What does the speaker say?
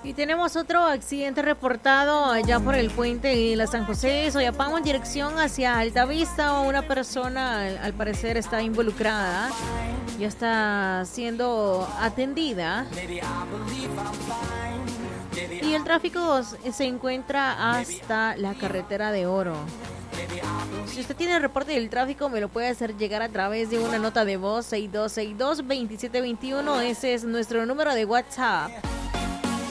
Y tenemos otro accidente reportado allá por el puente de la San José, Soyapango, en dirección hacia Altavista. Una persona, al parecer, está involucrada. Ya está siendo atendida. Y el tráfico se encuentra hasta la carretera de Oro. Si usted tiene el reporte del tráfico, me lo puede hacer llegar a través de una nota de voz 6262-2721. Ese es nuestro número de WhatsApp.